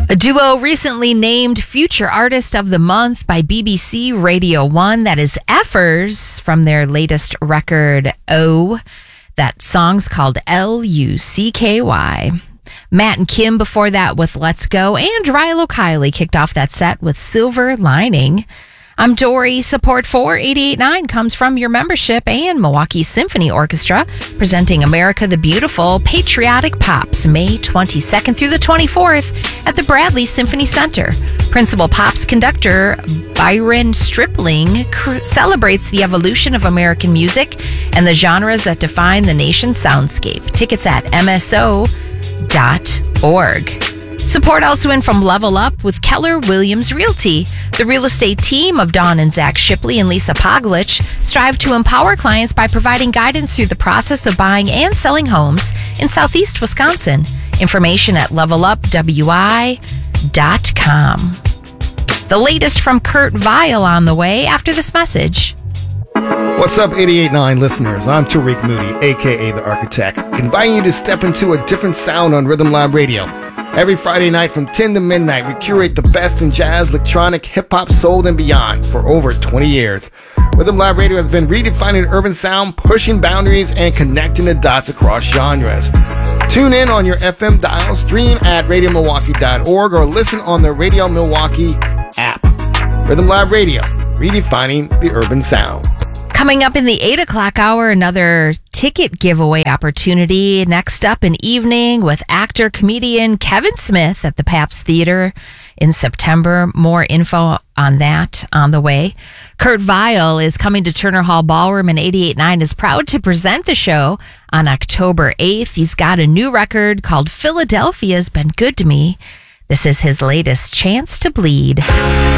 A duo recently named Future Artist of the Month by BBC Radio 1. That is Effers from their latest record, O. That song's called L-U-C-K-Y. Matt and Kim before that with Let's Go. And Rilo Kiley kicked off that set with Silver Lining. I'm Dory. Support for 88.9 comes from your membership and Milwaukee Symphony Orchestra, presenting America the Beautiful Patriotic Pops May 22nd through the 24th at the Bradley Symphony Center. Principal Pops conductor Byron Stripling celebrates the evolution of American music and the genres that define the nation's soundscape. Tickets at mso.org. Support also in from Level Up with Keller Williams Realty. The real estate team of Dawn and Zach Shipley and Lisa Poglich strive to empower clients by providing guidance through the process of buying and selling homes in Southeast Wisconsin. Information at levelupwi.com. The latest from Kurt Vile on the way after this message. What's up, 88.9 listeners? I'm Tariq Moody, a.k.a. The Architect, inviting you to step into a different sound on Rhythm Lab Radio. Every Friday night from 10 to midnight, we curate the best in jazz, electronic, hip-hop, soul, and beyond for over 20 years. Rhythm Lab Radio has been redefining urban sound, pushing boundaries, and connecting the dots across genres. Tune in on your FM dial, stream at radiomilwaukee.org, or listen on the Radio Milwaukee app. Rhythm Lab Radio, redefining the urban sound. Coming up in the 8 o'clock hour, another ticket giveaway opportunity. Next up, an evening with actor-comedian Kevin Smith at the Pabst Theater in September. More info on that on the way. Kurt Vile is coming to Turner Hall Ballroom, and 88.9 is proud to present the show on October 8th. He's got a new record called Philadelphia's Been Good to Me. This is his latest, Chance to Bleed.